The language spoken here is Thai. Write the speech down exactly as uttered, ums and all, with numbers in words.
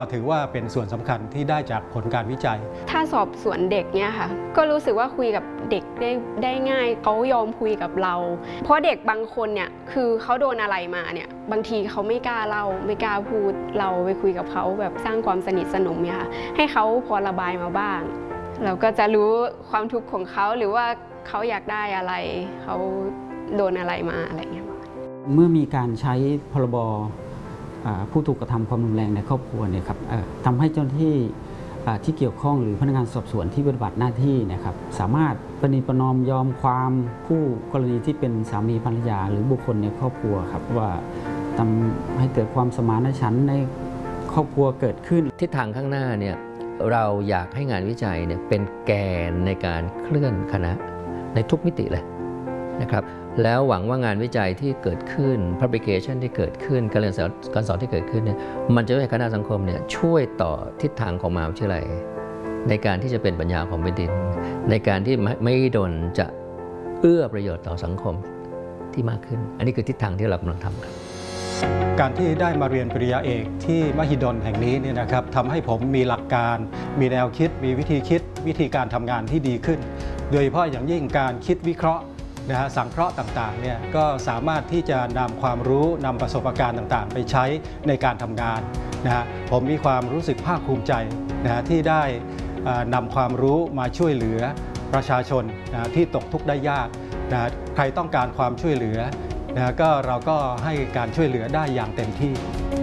ถือว่าเป็นส่วนสำคัญที่ได้จากผลการวิจัยถ้าสอบสวนเด็กเนี่ยค่ะก็รู้สึกว่าคุยกับเด็กได้ได้ง่ายเขายอมคุยกับเราเพราะเด็กบางคนเนี่ยคือเขาโดนอะไรมาเนี่ยบางทีเขาไม่กล้าเล่าไม่กล้าพูดเราไปคุยกับเขาแบบสร้างความสนิทสนมเนี่ยค่ะให้เขาพอระบายมาบ้างเราก็จะรู้ความทุกข์ของเขาหรือว่าเขาอยากได้อะไรเขาโดนอะไรมาอะไรเงี้ยเมื่อมีการใช้พรบผู้ถูกกระทำความรุนแรงในครอบครัวเนี่ยครับทำให้เจ้าหน้าที่ที่เกี่ยวข้องหรือพนักงานสอบสวนที่ปฏิบัติหน้าที่นะครับสามารถประนีประนอมยอมความผู้กรณีที่เป็นสามีภรรยาหรือบุคคลในครอบครัวครับว่าทำให้เกิดความสมานฉันท์ในครอบครัวเกิดขึ้นทิศทางข้างหน้าเนี่ยเราอยากให้งานวิจัยเนี่ยเป็นแกนในการเคลื่อนคณะในทุกมิติเลยนะครับแล้วหวังว่างานวิจัยที่เกิดขึ้น publication ที่เกิดขึ้นการเรียนการสอนที่เกิดขึ้นเนี่ยมันจะให้คณะสังคมเนี่ยช่วยต่อทิศทางของมหาวิทยาลัยในการที่จะเป็นปัญญาของแผ่นดินในการที่ไม่ดนจะเอื้อประโยชน์ต่อสังคมที่มากขึ้นอันนี้คือทิศทางที่เรากำลังทำครับการที่ได้มาเรียนปริญญาเอกที่มหิดลแห่งนี้เนี่ยนะครับทำให้ผมมีหลักการมีแนวคิดมีวิธีคิดวิธีการทำงานที่ดีขึ้นโดยเฉพาะอย่างยิ่งการคิดวิเคราะห์นะฮะสังเคราะห์ต่างๆเนี่ยก็สามารถที่จะนำความรู้นำประสบการณ์ต่างๆไปใช้ในการทำงานนะฮะผมมีความรู้สึกภาคภูมิใจนะฮะที่ได้นำความรู้มาช่วยเหลือประชาชนนะที่ตกทุกข์ได้ยากนะใครต้องการความช่วยเหลือนะก็เราก็ให้การช่วยเหลือได้อย่างเต็มที่